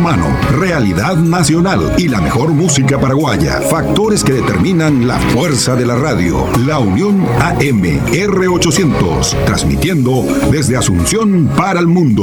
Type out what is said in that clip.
humano, realidad nacional y la mejor música paraguaya. Factores que determinan la fuerza de la radio. La Unión AM R800, transmitiendo desde Asunción para el mundo.